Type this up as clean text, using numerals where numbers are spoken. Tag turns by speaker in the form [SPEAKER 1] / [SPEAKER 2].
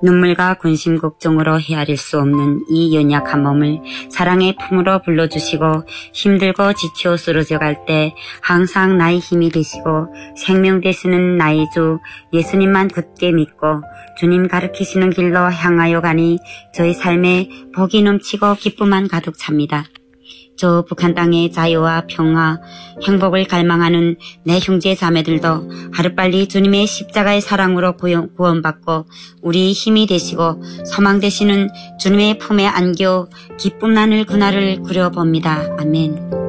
[SPEAKER 1] 눈물과 근심 걱정으로 헤아릴 수 없는 이 연약한 몸을 사랑의 품으로 불러주시고 힘들고 지쳐 쓰러져 갈 때 항상 나의 힘이 되시고 생명 되시는 나의 주 예수님만 굳게 믿고 주님 가르치시는 길로 향하여 가니 저의 삶에 복이 넘치고 기쁨만 가득 찹니다. 저 북한 땅의 자유와 평화, 행복을 갈망하는 내 형제 자매들도 하루빨리 주님의 십자가의 사랑으로 구원받고 우리 힘이 되시고 소망 되시는 주님의 품에 안겨 기쁨 나눌 그날을 그려봅니다. 아멘.